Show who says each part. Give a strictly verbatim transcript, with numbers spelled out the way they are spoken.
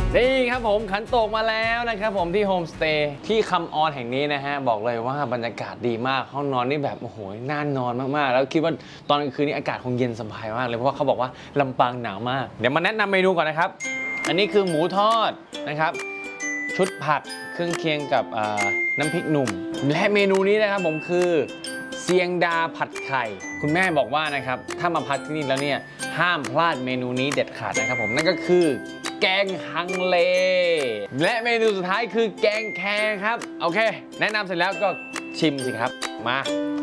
Speaker 1: นี่ครับผมขันโตกมาแล้วนะครับผมที่โฮมสเตย์ที่คำออนแห่งนี้นะฮะบอกเลยว่าบรรยากาศดีมากห้องนอนนี่แบบโอ้โหน่านอนมากๆแล้วคิดว่าตอนกลางคืนนี้อากาศคงเย็นสบายมากเลยเพราะว่าเขาบอกว่าลำปางหนาวมากเดี๋ยวมาแนะนำเมนูก่อนนะครับอันนี้คือหมูทอดนะครับชุดผักเครื่องเคียงกับน้ำพริกหนุ่มและเมนูนี้นะครับผมคือเซียงดาผัดไข่คุณแม่บอกว่านะครับถ้ามาพักที่นี่แล้วเนี่ยห้ามพลาดเมนูนี้เด็ดขาดนะครับผมนั่นก็คือแกงฮังเลและเมนูสุดท้ายคือแกงแคครับโอเคแนะนำเสร็จแล้วก็ชิมสิครับมา